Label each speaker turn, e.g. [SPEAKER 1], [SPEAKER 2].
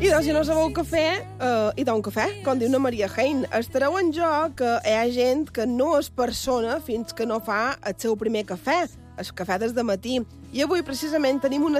[SPEAKER 1] I doncs, si no sabeu cafè, hi ha un cafè, com diu la Maria Hein. Estareu en joc que hi ha gent que no és persona fins que no fa el seu primer cafè, el cafè des de matí. I avui, precisament, tenim una